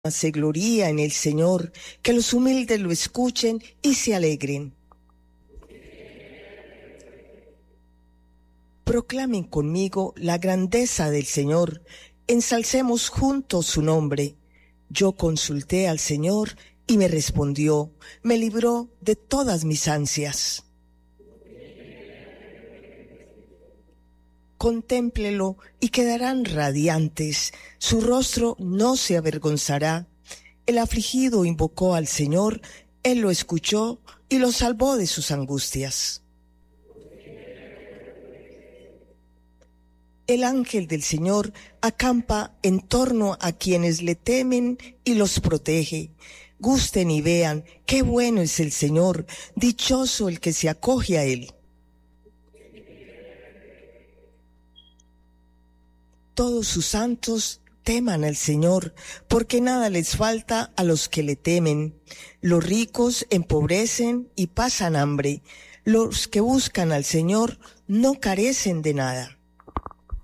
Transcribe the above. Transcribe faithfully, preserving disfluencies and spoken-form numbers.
se gloría en el Señor, que los humildes lo escuchen y se alegren. Proclamen conmigo la grandeza del Señor, ensalcemos juntos su nombre. Yo consulté al Señor y me respondió, me libró de todas mis ansias. Contémplelo y quedarán radiantes, su rostro no se avergonzará. El afligido invocó al Señor, Él lo escuchó y lo salvó de sus angustias. El ángel del Señor acampa en torno a quienes le temen y los protege. Gusten y vean qué bueno es el Señor, dichoso el que se acoge a Él. Todos sus santos teman al Señor, porque nada les falta a los que le temen. Los ricos empobrecen y pasan hambre. Los que buscan al Señor no carecen de nada.